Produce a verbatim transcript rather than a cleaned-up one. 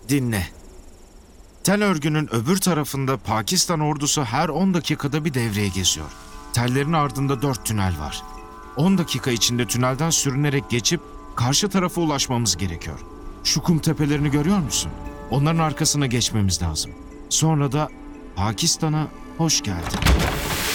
Dinle. Tel örgünün öbür tarafında Pakistan ordusu her on dakikada bir devreye geziyor. Tellerin ardında dört tünel var. on dakika içinde tünelden sürünerek geçip karşı tarafa ulaşmamız gerekiyor. Şu kum tepelerini görüyor musun? Onların arkasına geçmemiz lazım. Sonra da Pakistan'a hoş geldin.